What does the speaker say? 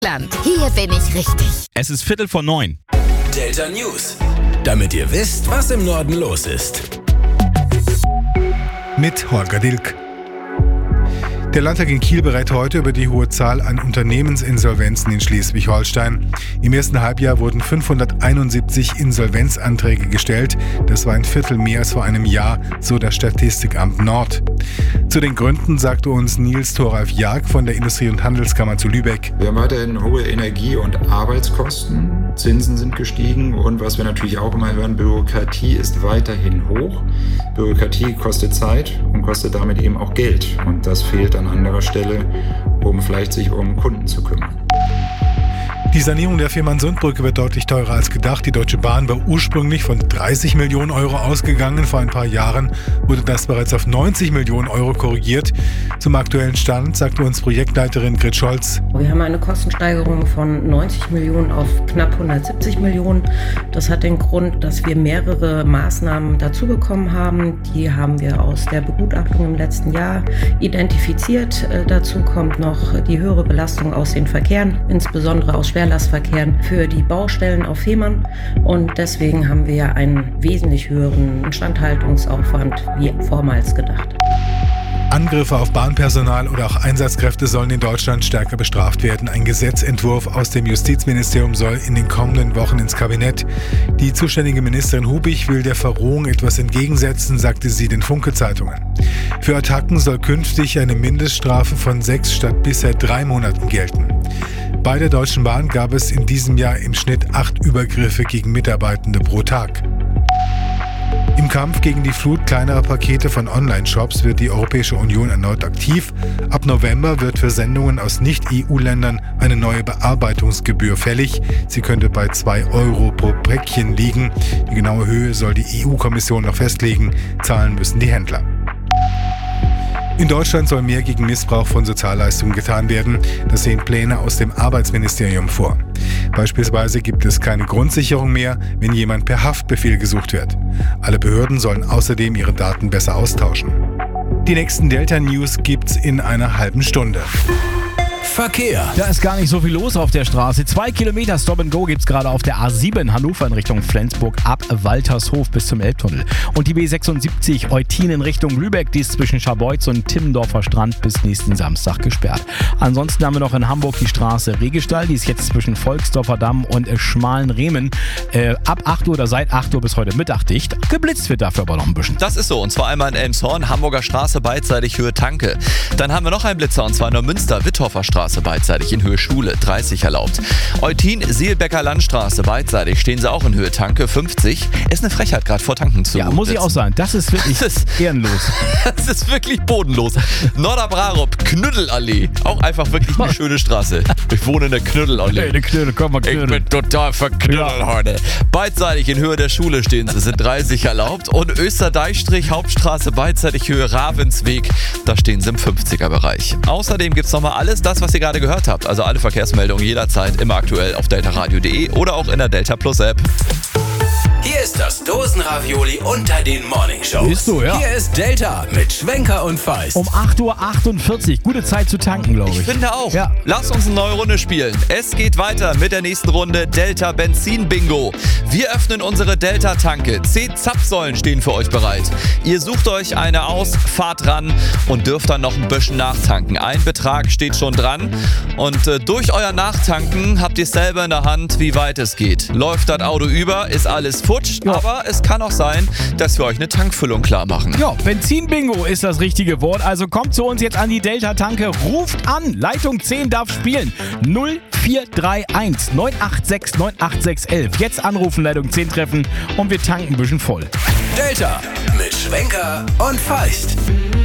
Land. Hier bin ich richtig. Es ist 8:45. Delta News. Damit ihr wisst, was im Norden los ist. Mit Holger Dilk. Der Landtag in Kiel berät heute über die hohe Zahl an Unternehmensinsolvenzen in Schleswig-Holstein. Im ersten Halbjahr wurden 571 Insolvenzanträge gestellt. Das war ein Viertel mehr als vor einem Jahr, so das Statistikamt Nord. Zu den Gründen sagte uns Nils Thoralf Jag von der Industrie- und Handelskammer zu Lübeck. Wir haben weiterhin hohe Energie- und Arbeitskosten. Zinsen sind gestiegen und was wir natürlich auch immer hören, Bürokratie ist weiterhin hoch. Bürokratie kostet Zeit und kostet damit eben auch Geld. Und das fehlt an anderer Stelle, um vielleicht sich um Kunden zu kümmern. Die Sanierung der Fehmarnsundbrücke wird deutlich teurer als gedacht. Die Deutsche Bahn war ursprünglich von 30 Millionen Euro ausgegangen. Vor ein paar Jahren wurde das bereits auf 90 Millionen Euro korrigiert. Zum aktuellen Stand sagte uns Projektleiterin Grit Scholz. Wir haben eine Kostensteigerung von 90 Millionen auf knapp 170 Millionen. Das hat den Grund, dass wir mehrere Maßnahmen dazu bekommen haben. Die haben wir aus der Begutachtung im letzten Jahr identifiziert. Dazu kommt noch die höhere Belastung aus den Verkehren, insbesondere aus Schwerlastverkehren für die Baustellen auf Fehmarn. Und deswegen haben wir einen wesentlich höheren Instandhaltungsaufwand wie vormals gedacht. Angriffe auf Bahnpersonal oder auch Einsatzkräfte sollen in Deutschland stärker bestraft werden. Ein Gesetzentwurf aus dem Justizministerium soll in den kommenden Wochen ins Kabinett. Die zuständige Ministerin Hubig will der Verrohung etwas entgegensetzen, sagte sie den Funke-Zeitungen. Für Attacken soll künftig eine Mindeststrafe von 6 statt bisher 3 Monaten gelten. Bei der Deutschen Bahn gab es in diesem Jahr im Schnitt 8 Übergriffe gegen Mitarbeitende pro Tag. Im Kampf gegen die Flut kleinerer Pakete von Online-Shops wird die Europäische Union erneut aktiv. Ab November wird für Sendungen aus Nicht-EU-Ländern eine neue Bearbeitungsgebühr fällig. Sie könnte bei 2 Euro pro Päckchen liegen. Die genaue Höhe soll die EU-Kommission noch festlegen. Zahlen müssen die Händler. In Deutschland soll mehr gegen Missbrauch von Sozialleistungen getan werden. Das sehen Pläne aus dem Arbeitsministerium vor. Beispielsweise gibt es keine Grundsicherung mehr, wenn jemand per Haftbefehl gesucht wird. Alle Behörden sollen außerdem ihre Daten besser austauschen. Die nächsten Delta News gibt's in einer halben Stunde. Verkehr. Da ist gar nicht so viel los auf der Straße. 2 Kilometer Stop-and-Go gibt's gerade auf der A7 Hannover in Richtung Flensburg ab Waltershof bis zum Elbtunnel. Und die B76 Eutin in Richtung Lübeck, die ist zwischen Scharbeutz und Timmendorfer Strand bis nächsten Samstag gesperrt. Ansonsten haben wir noch in Hamburg die Straße Regestall, die ist jetzt zwischen Volksdorfer Damm und Schmalenriemen ab 8 Uhr oder seit 8 Uhr bis heute Mittag dicht. Geblitzt wird dafür aber noch ein bisschen. Das ist so, und zwar einmal in Elmshorn, Hamburger Straße beidseitig Höhe Tanke. Dann haben wir noch einen Blitzer, und zwar in Neumünster, Witthoffer Straße beidseitig in Höhe Schule, 30 erlaubt. Eutin, Sielbecker Landstraße beidseitig, stehen sie auch in Höhe Tanke, 50. Ist eine Frechheit, gerade vor Tanken zu. Ja, muss ich auch sagen, das ist wirklich ehrenlos. Das ist wirklich bodenlos. Norderbrarup, Knüttelallee, auch einfach wirklich eine schöne Straße. Ich wohne in der Knüttelallee. Hey, Knödel, komm mal knödeln. Ich bin total verknüttelt heute. Beidseitig in Höhe der Schule stehen sie, sind 30 erlaubt. Und Österdeichstrich, Hauptstraße beidseitig Höhe Ravensweg, da stehen sie im 50er-Bereich. Außerdem gibt es nochmal alles das, was ihr gerade gehört habt. Also alle Verkehrsmeldungen jederzeit, immer aktuell auf deltaradio.de oder auch in der Delta Plus App. Hier ist das Dosenravioli unter den Morningshows. Ist so, ja. Hier ist Delta mit Schwenker und Feist. Um 8:48 Uhr. Gute Zeit zu tanken, glaube ich. Ich finde auch. Ja. Lass uns eine neue Runde spielen. Es geht weiter mit der nächsten Runde Delta Benzin Bingo. Wir öffnen unsere Delta-Tanke. 10 Zapfsäulen stehen für euch bereit. Ihr sucht euch eine aus, fahrt ran und dürft dann noch ein bisschen nachtanken. Ein Betrag steht schon dran. Und durch euer Nachtanken habt ihr selber in der Hand, wie weit es geht. Läuft das Auto über, ist alles futsch, ja. Aber es kann auch sein, dass wir euch eine Tankfüllung klar machen. Ja, Benzin-Bingo ist das richtige Wort. Also kommt zu uns jetzt an die Delta-Tanke, ruft an. Leitung 10 darf spielen. 0431 986 98611. Jetzt anrufen, Leitung 10 treffen und wir tanken ein bisschen voll. Delta mit Schwenker und Feist.